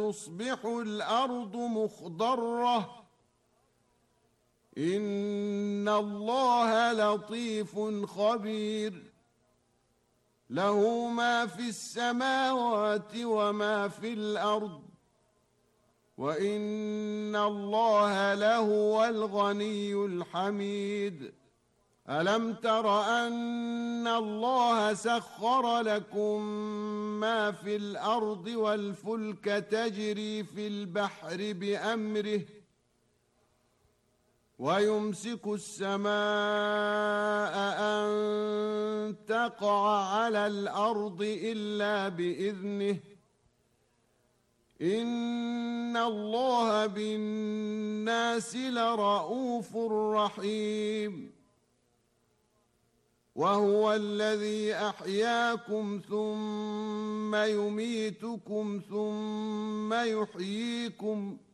تصبح الأرض مخضرة إن الله لطيف خبير له ما في السماوات وما في الأرض وإن الله لهو الغني الحميد ألم تر أن الله سخر لكم ما في الأرض والفلك تجري في البحر بأمره ويمسك السماء أن تقع على الأرض إلا بإذنه إن الله بالناس لرءوف رحيم وهو الذي أحياكم ثم يميتكم ثم يحييكم